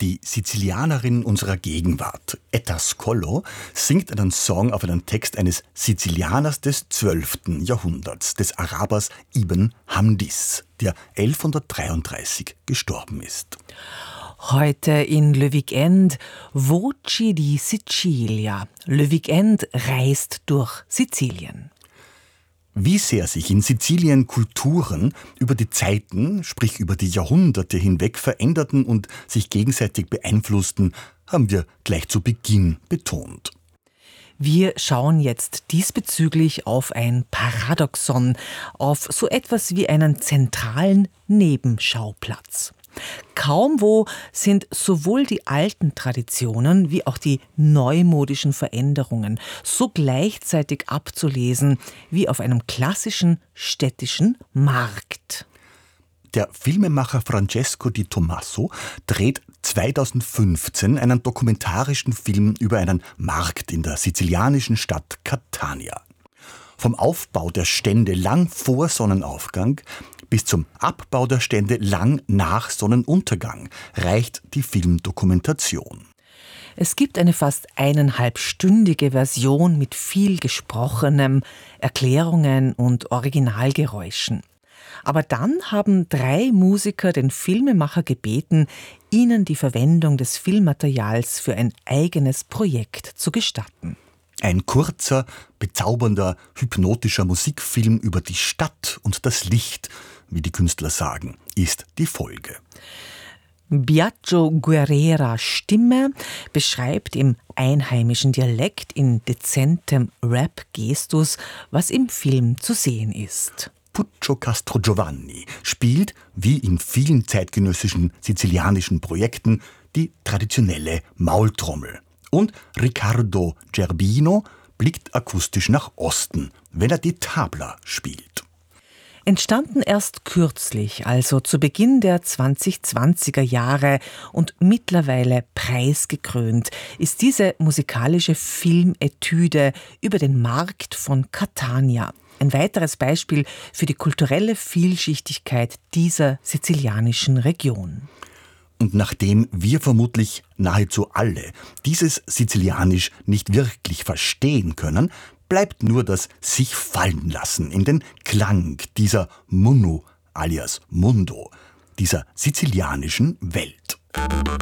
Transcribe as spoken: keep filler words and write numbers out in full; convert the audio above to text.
Die Sizilianerin unserer Gegenwart, Etta Scollo, singt einen Song auf einen Text eines Sizilianers des zwölften Jahrhunderts, des Arabers Ibn Hamdis, der elfhundertdreiunddreißig gestorben ist. Heute in Le Weekend, Voci di Sicilia. Le Weekend reist durch Sizilien. Wie sehr sich in Sizilien Kulturen über die Zeiten, sprich über die Jahrhunderte hinweg veränderten und sich gegenseitig beeinflussten, haben wir gleich zu Beginn betont. Wir schauen jetzt diesbezüglich auf ein Paradoxon, auf so etwas wie einen zentralen Nebenschauplatz. Kaum wo sind sowohl die alten Traditionen wie auch die neumodischen Veränderungen so gleichzeitig abzulesen wie auf einem klassischen städtischen Markt. Der Filmemacher Francesco Di Tommaso dreht zweitausendfünfzehn einen dokumentarischen Film über einen Markt in der sizilianischen Stadt Catania. Vom Aufbau der Stände lang vor Sonnenaufgang bis zum Abbau der Stände lang nach Sonnenuntergang reicht die Filmdokumentation. Es gibt eine fast eineinhalbstündige Version mit viel Gesprochenem, Erklärungen und Originalgeräuschen. Aber dann haben drei Musiker den Filmemacher gebeten, ihnen die Verwendung des Filmmaterials für ein eigenes Projekt zu gestatten. Ein kurzer, bezaubernder, hypnotischer Musikfilm über die Stadt und das Licht, wie die Künstler sagen, ist die Folge. Biagio Guerreras Stimme beschreibt im einheimischen Dialekt in dezentem Rap-Gestus, was im Film zu sehen ist. Puccio Castrogiovanni spielt, wie in vielen zeitgenössischen sizilianischen Projekten, die traditionelle Maultrommel. Und Riccardo Gerbino blickt akustisch nach Osten, wenn er die Tabla spielt. Entstanden erst kürzlich, also zu Beginn der zweitausendzwanziger Jahre und mittlerweile preisgekrönt, ist diese musikalische Filmetüde über den Markt von Catania. Ein weiteres Beispiel für die kulturelle Vielschichtigkeit dieser sizilianischen Region. Und nachdem wir vermutlich nahezu alle dieses Sizilianisch nicht wirklich verstehen können, bleibt nur das sich fallen lassen in den Klang dieser Munnu alias Mundo, dieser sizilianischen Welt.